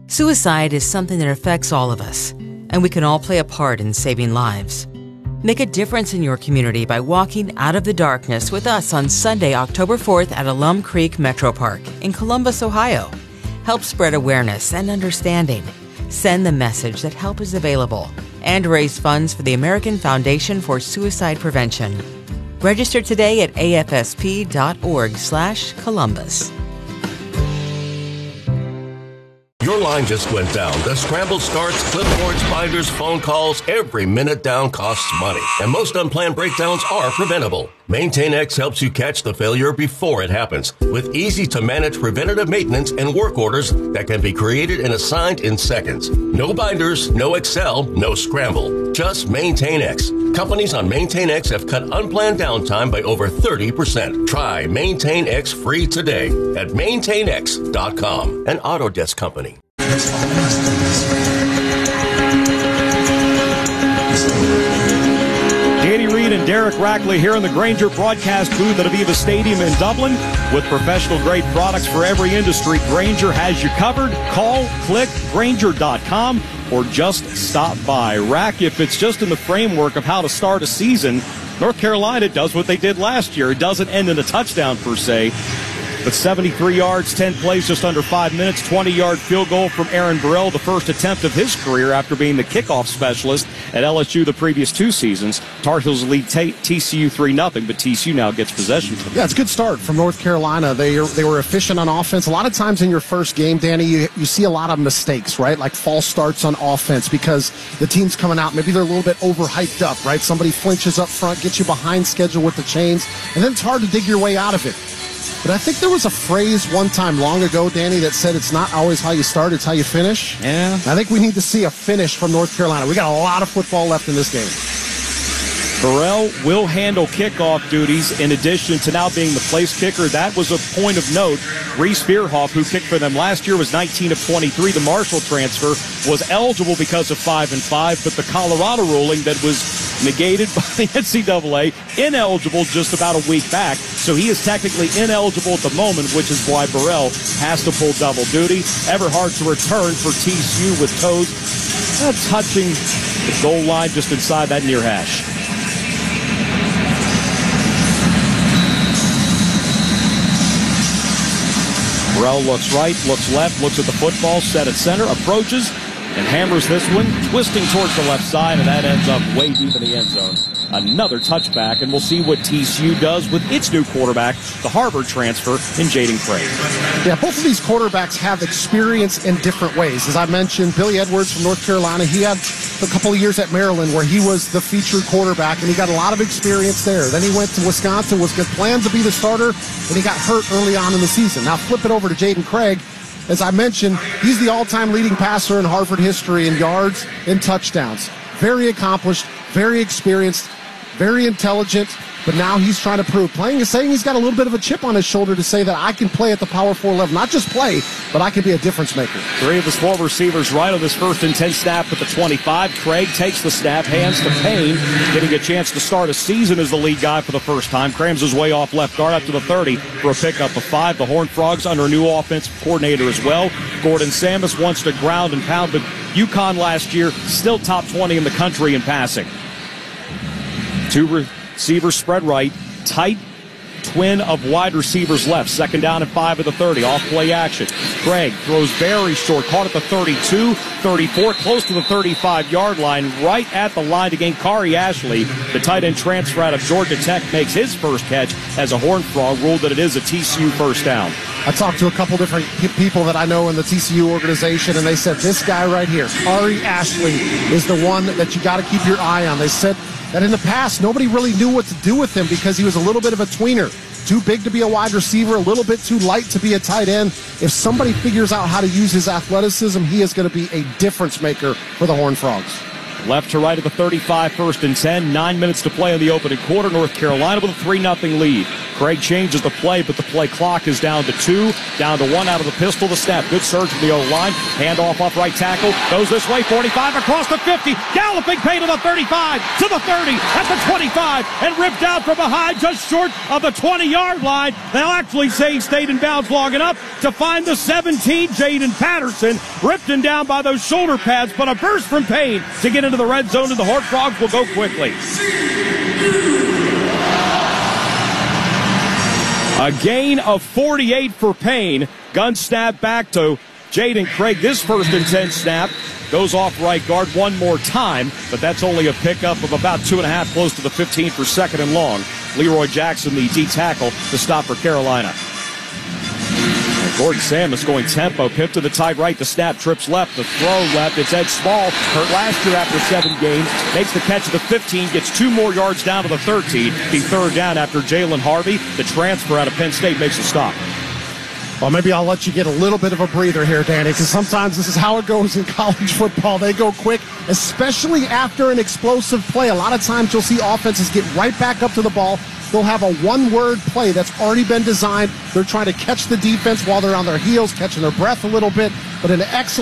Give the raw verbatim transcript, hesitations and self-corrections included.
Suicide is something that affects all of us, and we can all play a part in saving lives. Make a difference in your community by walking out of the darkness with us on Sunday, October fourth at Alum Creek Metro Park in Columbus, Ohio. Help spread awareness and understanding. Send the message that help is available and raise funds for the American Foundation for Suicide Prevention. Register today at A F S P dot org slash Columbus. Your line just went down. The scramble starts, clipboards, binders, phone calls. Every minute down costs money. And most unplanned breakdowns are preventable. MaintainX helps you catch the failure before it happens with easy-to-manage preventative maintenance and work orders that can be created and assigned in seconds. No binders, no Excel, no scramble. Just MaintainX. Companies on MaintainX have cut unplanned downtime by over thirty percent. Try MaintainX free today at maintain x dot com, an Autodesk company. Danny Reed and Derek Rackley here in the Grainger broadcast booth at Aviva Stadium in Dublin. With professional-grade products for every industry, Grainger has you covered. Call, click, Grainger dot com, or just stop by. Rack, if it's just in the framework of how to start a season, North Carolina does what they did last year. It doesn't end in a touchdown per se, but seventy-three yards, ten plays, just under five minutes, twenty-yard field goal from Aaron Burrell, the first attempt of his career after being the kickoff specialist at L S U the previous two seasons. Tar Heels lead T C U three nothing, but T C U now gets possession. Yeah, it's a good start from North Carolina. They are, they were efficient on offense. A lot of times in your first game, Danny, you, you see a lot of mistakes, right? Like false starts on offense because the team's coming out. Maybe they're a little bit overhyped up, right? Somebody flinches up front, gets you behind schedule with the chains, and then it's hard to dig your way out of it. But I think there was a phrase one time long ago, Danny, that said it's not always how you start, it's how you finish. Yeah. I think we need to see a finish from North Carolina. We got a lot of football left in this game. Burrell will handle kickoff duties in addition to now being the place kicker. That was a point of note. Reese Spearhoff, who kicked for them last year, was nineteen of twenty-three. The Marshall transfer was eligible because of five and five, but the Colorado ruling that was negated by the N C double A, ineligible just about a week back. So he is technically ineligible at the moment, which is why Burrell has to pull double duty. Everhart to return for T C U with toes uh, touching the goal line just inside that near hash. Burrell looks right, looks left, looks at the football, set at center, approaches, and hammers this one, twisting towards the left side, and that ends up way deep in the end zone. Another touchback, and we'll see what T C U does with its new quarterback, the Harvard transfer, in Jaden Craig. Yeah, both of these quarterbacks have experience in different ways. As I mentioned, Billy Edwards from North Carolina, he had a couple of years at Maryland where he was the featured quarterback, and he got a lot of experience there. Then he went to Wisconsin, was planned to be the starter, and he got hurt early on in the season. Now flip it over to Jaden Craig. As I mentioned, he's the all-time leading passer in Harvard history in yards and touchdowns. Very accomplished, very experienced, very intelligent, but now he's trying to prove. Playing is saying he's got a little bit of a chip on his shoulder to say that I can play at the Power Four level. Not just play, but I can be a difference maker. Three of his four receivers right on this first and ten snap at the twenty-five. Craig takes the snap, hands to Payne, getting a chance to start a season as the lead guy for the first time. Crams his way off left guard up to the thirty for a pickup of five. The Horned Frogs under a new offensive coordinator as well. Gordon Samus wants to ground and pound, but UConn last year still top twenty in the country in passing. Two receivers spread right, tight twin of wide receivers left. Second down and five at the thirty. Off play action. Craig throws very short. Caught at the thirty-two, thirty-four, close to the thirty-five-yard line, right at the line to gain Kari Ashley. The tight end transfer out of Georgia Tech makes his first catch as a Horned Frog, ruled that it is a T C U first down. I talked to a couple different people that I know in the T C U organization, and they said this guy right here, Kari Ashley, is the one that you got to keep your eye on. They said that in the past, nobody really knew what to do with him because he was a little bit of a tweener. Too big to be a wide receiver, a little bit too light to be a tight end. If somebody figures out how to use his athleticism, he is going to be a difference maker for the Horned Frogs. Left to right at the thirty-five, first and ten. Nine minutes to play in the opening quarter. North Carolina with a three nothing lead. Craig changes the play, but the play clock is down to two, down to one out of the pistol. The snap. Good surge from the O-line. Handoff off right tackle. Goes this way, forty-five across the fifty. Galloping Payne to the thirty-five, to the thirty, at the twenty-five, and ripped out from behind just short of the twenty-yard line. They'll actually say he stayed in bounds long enough to find the seventeen, Jaden Patterson, ripped him down by those shoulder pads, but a burst from Payne to get into the red zone, and the Horned Frogs will go quickly. A gain of forty-eight for Payne. Gun snap back to Jaden Craig. This first and ten snap goes off right guard one more time, but that's only a pickup of about two and a half, close to the fifteen for second and long. Leroy Jackson, the D tackle, to stop for Carolina. Gordon Samus going tempo, pip to the tight right, the snap, trips left, the throw left. It's Ed Small, hurt last year after seven games, makes the catch at the fifteen, gets two more yards down to the thirteen. The third down after Jalen Harvey, the transfer out of Penn State, makes a stop. Well, maybe I'll let you get a little bit of a breather here, Danny, because sometimes this is how it goes in college football. They go quick, especially after an explosive play. A lot of times you'll see offenses get right back up to the ball. They'll have a one-word play that's already been designed. They're trying to catch the defense while they're on their heels, catching their breath a little bit, but an excellent